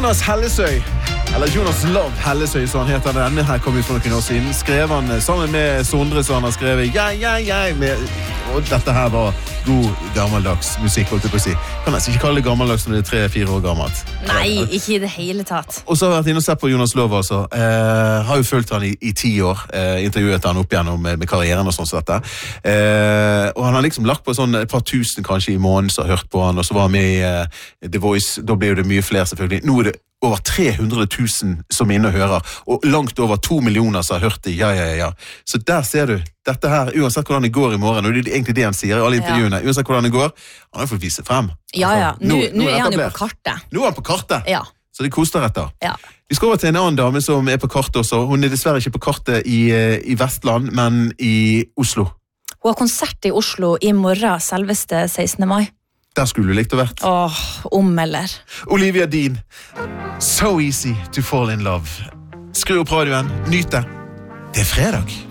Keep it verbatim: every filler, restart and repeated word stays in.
Jonas Hellesøy, eller Jonas Love Hellesøy, så han heter denne her, kom ut for noen år siden. Skrev han sammen med Sondre, så han har skrevet ja, ja, ja, med, og dette her var god gammeldags musikk, holdt jeg på å si. Kan jeg ikke kalle det gammeldags når det er tre-fire år gammelt? Nei, ikke i det hele tatt. Og så har jeg vært inne og sett på Jonas Love, altså. Eh, har jo fulgt han i, i ti år, eh, intervjuet han opp igjennom med, med karrieren og sånn som dette. Eh, og han har liksom lagt på sånn et par tusen kanskje i måneden som har hørt på han, og så var han med i eh, The Voice, da ble det mye flere selvfølgelig. Nå er det over tre hundre tusen som er inne og hører, og langt over to millioner som har hørt det, ja, ja, ja. Så der ser du, dette her, uansett hvordan det går i morgen, og det er egentlig det han sier i alle intervjuene, uansett hvordan det går, han har fått vise frem. Ja, ja, nå, nå, nå er han jo på kartet. Nå er han på kartet, ja. Så det koster etter. Ja. Vi skal over til en annen dame som er på kartet også, hun er dessverre ikke på kartet i, i Vestland, men i Oslo. Hun har konsert i Oslo i morgen, selveste sekstende mai. Der skulle du likt å vært. Åh, om eller. Olivia Dean. So easy to fall in love. Skru opp radioen, nyt det. Det er fredag.